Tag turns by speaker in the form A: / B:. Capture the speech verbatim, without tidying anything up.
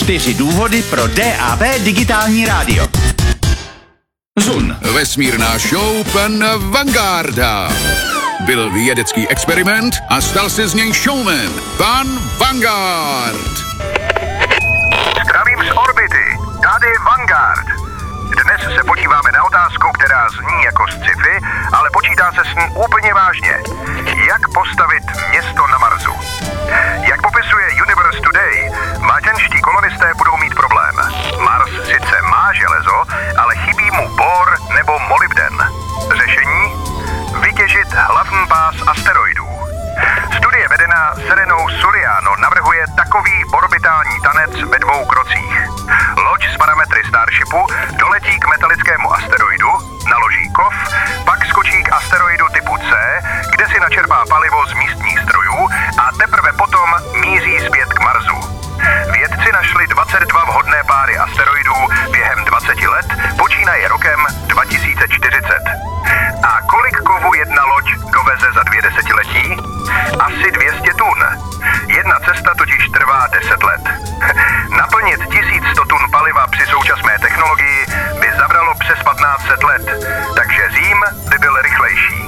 A: Čtyři důvody pro D A B digitální rádio. Zun.
B: Vesmírná show pan Vangarda. Byl vědecký experiment a stal se z něj showman. Pan Vanguard.
C: Zdravím z orbity. Tady Vanguard. Dnes se podíváme na otázku, která zní jako sci-fi, ale počítá se s ní úplně vážně. Jak postavit město na Marsu? Jak popisuje Universe Today, marťanští kolonisté budou mít problém. Mars sice má železo, ale chybí mu bor nebo molybden. Řešení? Vytěžit hlavní pás asteroidů. Studie vedená Serenou Suriano navrhuje takový orbitální tanec ve dvou krocích. Loď s parametry Starshipu doletí k metalickému asteroidu, naloží kov, pak skočí k asteroidu typu C, kde si načerpá palivo z místních zdrojů a teprve potom míří zpět k Marsu. Vědci našli dvacet dva vhodné páry asteroidů během dvaceti let, počínaje rokem dva tisíce čtyřicet. A kolik kovu jedna loď doveze za dvě desetiletí? Asi dvě stě tun. Jedna cesta totiž trvá deset let. Naplnit tisíc sto tun paliva při současné technologii by zabralo přes patnáct set let, takže Řím by byl rychlejší.